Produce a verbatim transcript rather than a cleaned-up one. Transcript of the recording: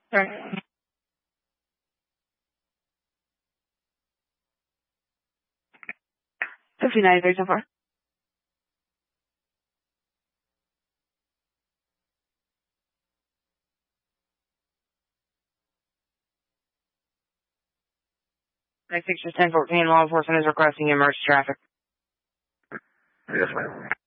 Right. fifty ninety-three so far. Next six is ten fourteen. Law enforcement is requesting emergency traffic. Yes, ma'am.